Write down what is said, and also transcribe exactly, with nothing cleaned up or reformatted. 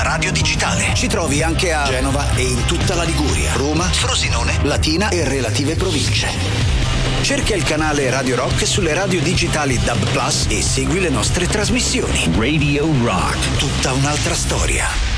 radio digitale. Ci trovi anche a Genova e in tutta la Liguria, Roma, Frosinone, Latina e relative province. Cerca il canale Radio Rock sulle radio digitali D A B Plus e segui le nostre trasmissioni. Radio Rock. Tutta un'altra storia.